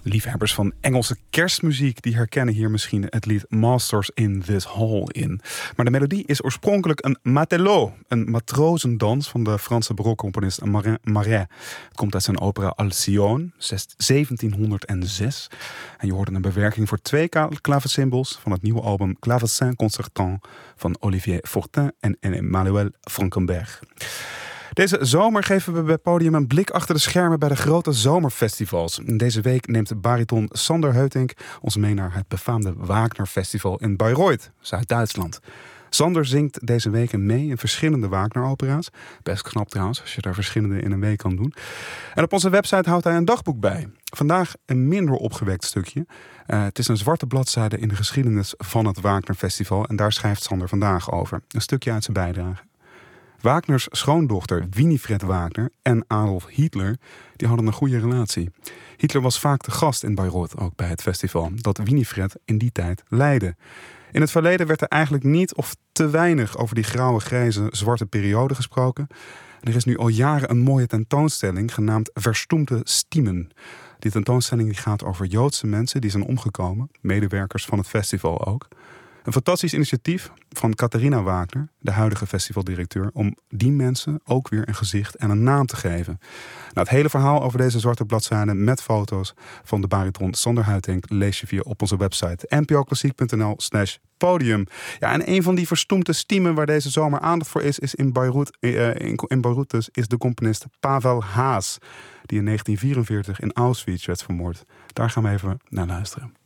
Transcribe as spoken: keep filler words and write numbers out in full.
Liefhebbers van Engelse kerstmuziek die herkennen hier misschien het lied Masters in This Hall in. Maar de melodie is oorspronkelijk een matelot, een matrozendans van de Franse barokcomponist Marin Marais. Het komt uit zijn opera Alcyone, zeventienhonderdzes. En je hoorde een bewerking voor twee klavecimbals van het nieuwe album Clavecin Concertant van Olivier Fortin en Emmanuel Frankenberg. Deze zomer geven we bij Podium een blik achter de schermen bij de grote zomerfestivals. Deze week neemt bariton Sander Heutink ons mee naar het befaamde Wagner Festival in Bayreuth, Zuid-Duitsland. Sander zingt deze week mee in verschillende Wagner-opera's. Best knap trouwens, als je daar verschillende in een week kan doen. En op onze website houdt hij een dagboek bij. Vandaag een minder opgewekt stukje. Uh, het is een zwarte bladzijde in de geschiedenis van het Wagner Festival. En daar schrijft Sander vandaag over. Een stukje uit zijn bijdrage. Wagners schoondochter Winifred Wagner en Adolf Hitler die hadden een goede relatie. Hitler was vaak te gast in Bayreuth, ook bij het festival, dat Winifred in die tijd leidde. In het verleden werd er eigenlijk niet of te weinig over die grauwe, grijze, zwarte periode gesproken. En er is nu al jaren een mooie tentoonstelling genaamd Verstoemde Stimmen. Die tentoonstelling die gaat over Joodse mensen die zijn omgekomen, medewerkers van het festival ook. Een fantastisch initiatief van Catharina Wagner, de huidige festivaldirecteur, om die mensen ook weer een gezicht en een naam te geven. Nou, het hele verhaal over deze zwarte bladzijde met foto's van de bariton Sander Heutink lees je via op onze website n p o klassiek punt n l slash podium. Ja, en een van die verstoemde stiemen waar deze zomer aandacht voor is, is in Bayreuth, uh, in, in Bayreuth dus, is de componist Pavel Haas, die in negentien vierenveertig in Auschwitz werd vermoord. Daar gaan we even naar luisteren.